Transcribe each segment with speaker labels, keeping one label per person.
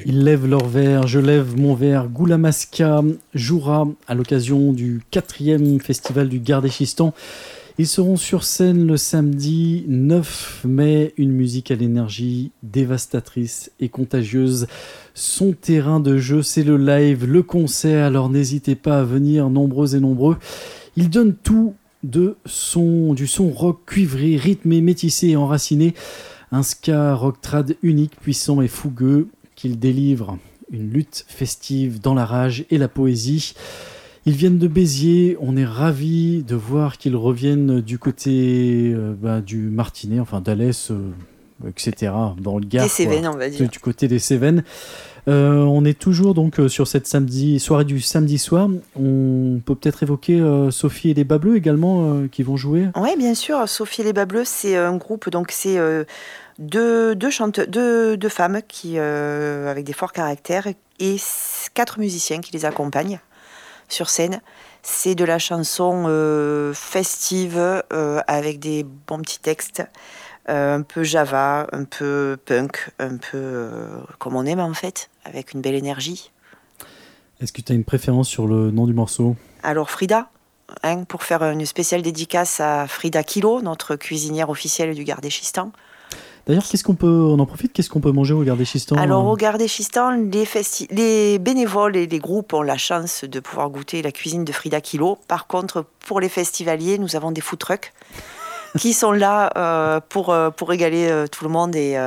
Speaker 1: Ils lèvent leur verre, je lève mon verre. Goulamaska jouera à l'occasion du 4e festival du Gardéchistan. Ils seront sur scène le samedi 9 mai. Une musique à l'énergie dévastatrice et contagieuse. Son terrain de jeu, c'est le live, le concert. Alors n'hésitez pas à venir, nombreux et nombreux. Ils donnent tout du son rock cuivré, rythmé, métissé et enraciné. Un ska rock trad unique, puissant et fougueux qu'ils délivrent. Une lutte festive dans la rage et la poésie. Ils viennent de Béziers, on est ravis de voir qu'ils reviennent du côté du Martinet, enfin d'Alès, etc., dans le Gard.
Speaker 2: Des Cévennes, on va dire.
Speaker 1: Du côté des Cévennes. On est toujours donc sur cette soirée du samedi soir. On peut peut-être évoquer Sophie et les Bas Bleus également qui vont jouer.
Speaker 2: Oui, bien sûr. Sophie et les Bas Bleus, c'est un groupe, donc c'est deux femmes qui, avec des forts caractères et 4 musiciens qui les accompagnent sur scène. C'est de la chanson festive avec des bons petits textes, un peu Java, un peu punk, un peu comme on aime en fait, avec une belle énergie.
Speaker 1: Est-ce que tu as une préférence sur le nom du morceau ?
Speaker 2: Alors Frida, pour faire une spéciale dédicace à Frida Kilo, notre cuisinière officielle du Gardéchistan.
Speaker 1: D'ailleurs, on en profite, qu'est-ce qu'on peut manger au Gardéchistan ?
Speaker 2: Alors au Gardéchistan, les bénévoles et les groupes ont la chance de pouvoir goûter la cuisine de Frida Kilo. Par contre, pour les festivaliers, nous avons des food trucks qui sont là pour régaler tout le monde et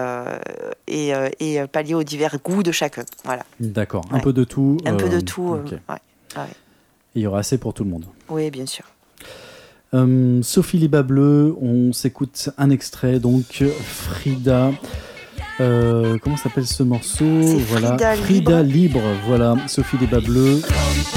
Speaker 2: pallier aux divers goûts de chacun. Voilà.
Speaker 1: D'accord, un peu de tout.
Speaker 2: Un peu de tout,
Speaker 1: okay.
Speaker 2: Ouais.
Speaker 1: Et il y aura assez pour tout le monde.
Speaker 2: Oui, bien sûr.
Speaker 1: Sophie les Bas Bleus, on s'écoute un extrait, donc Frida. Comment s'appelle ce morceau ?
Speaker 2: C'est
Speaker 1: voilà.
Speaker 2: Frida
Speaker 1: Libre. Voilà, Sophie les Bas Bleus.